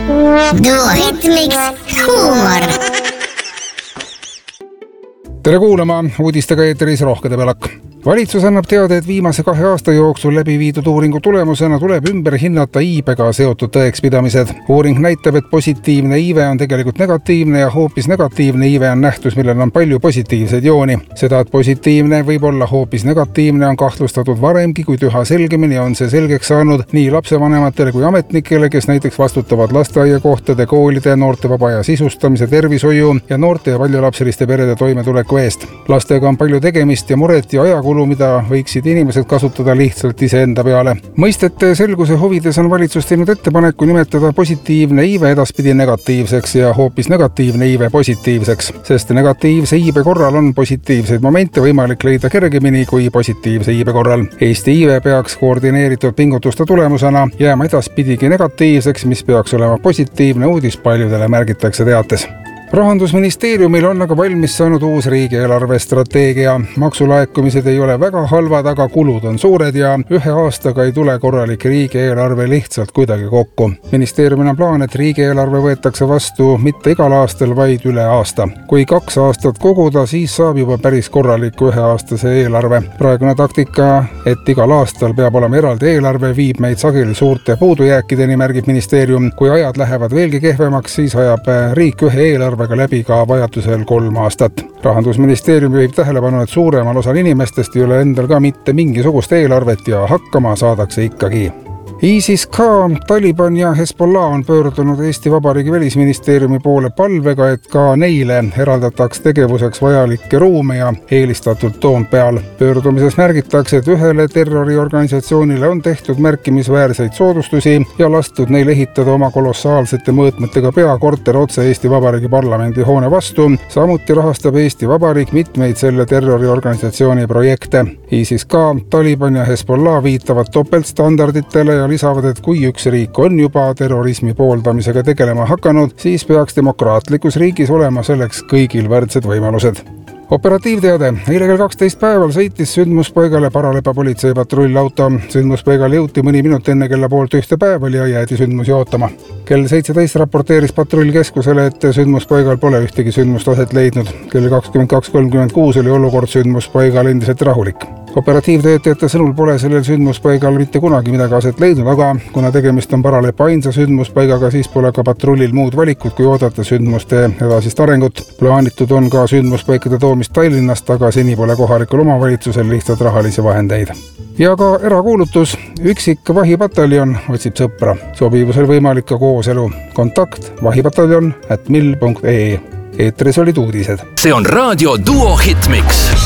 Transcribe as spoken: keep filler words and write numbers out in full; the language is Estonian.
Duo Hitmix huumor. Tere kuulama, uudistega eetris Rohkede Pelak. Valitsus annab teada, et viimase kahe aasta jooksul läbi viidud uuringu tulemusena tuleb ümber hinnata iibega seotud tõekspidamised. Uuring näitab, et positiivne iive on tegelikult negatiivne ja hoopis negatiivne iive on nähtus, millel on palju positiivseid jooni. Seda, et positiivne võib olla hoopis negatiivne, on kahtlustatud varemgi, kuid üha selgemini on see selgeks saanud nii lapsevanematele kui ametnikele, kes näiteks vastutavad lasteaiakohtade, koolide, noorte vaba aja sisustamise, tervishoiu ja noorte ja paljulapseliste perede toimetuleku eest. Lastega on palju tegemist ja muret ja ajakulu, mida võiksid inimesed kasutada lihtsalt iseenda peale. Mõistete selguse huvides on valitsus teinud ettepaneku nimetada positiivne iive edaspidi negatiivseks ja hoopis negatiivne iive positiivseks, sest negatiivse iibe korral on positiivseid momente võimalik leida kergemini kui positiivse iibe korral. Eesti iive peaks koordineeritud pingutuste tulemusena jääma edaspidigi negatiivseks, mis peaks olema positiivne uudis paljudele, märgitakse teates. Rahandusministeeriumil on aga valmis saanud uus riigieelarve strateegia. Maksulaekumised ei ole väga halvad, aga kulud on suured ja ühe aastaga ei tule korralik riigieelarve lihtsalt kuidagi kokku. Ministeeriumil on plaan, et riigieelarve võetakse vastu mitte igal aastal, vaid üle aasta. Kui kaks aastat koguda, siis saab juba päris korraliku üheaastase eelarve. Praegune taktika, et igal aastal peab olema eraldi eelarve, viib meid sageli suurte puudujääkideni, märgib ministeerium. Kui ajad lähevad veelgi kehvemaks, siis ajab riik ühe eelarve läbi ka vajadusel kolm aastat. Rahandusministeerium juhib tähelepanu, et suuremal osal inimestest ei ole endal ka mitte mingisugust eelarvet ja hakkama saadakse ikkagi. ISIS K, Taliban ja Hezbollah on pöördunud Eesti Vabariigi Välisministeeriumi poole palvega, et ka neile eraldataks tegevuseks vajalikke ruume ja eelistatult Toompeal. Pöördumises märgitakse, et ühele terroriorganisatsioonile on tehtud märkimisväärseid soodustusi ja lastud neil ehitada oma kolossaalsete mõõtmetega peakorter otse Eesti Vabariigi parlamendi hoone vastu. Samuti rahastab Eesti Vabariik mitmeid selle terroriorganisatsiooni projekte. ISIS K, Taliban ja Hezbollah viitavad topeltstandarditele ja lisavad, et kui üks riik on juba terrorismi pooldamisega tegelema hakanud, siis peaks demokraatlikus riigis olema selleks kõigil võrdsed võimalused. Operatiivteade. Eile kell kaksteist päeval sõitis sündmuspaigale Paralepa politseipatrullauto. Sündmuspaigale jõuti mõni minut enne kella poolt ühte päeval ja jäädi sündmusi ootama. Kell seitseteist raporteeris patrullkeskusele, et sündmuspaigal pole ühtegi sündmust aset leidnud. Kell kakskümmend kaks kolmkümmend kuus oli olukord sündmuspaigal endiselt rahulik. Operatiivtöötajate sõnul pole sellel sündmuspaigal mitte kunagi midagi aset leidnud, aga kuna tegemist on Paralepa ainsa sündmuspaigaga, siis pole ka patrullil muud valikut, kui oodata sündmuste edasist arengut. Plaanitud on ka sündmuspaikade toomist Tallinnast, aga seni pole kohalikul omavalitsusel lihtsalt rahalisi vahendeid. Ja ka erakuulutus. Üksik vahipataljon otsib sõpra. Sobivusel võimalik ka kooselu. Kontakt vahipataljon at mill punkt ee. Eetris olid uudised. See on raadio Duo Hitmix.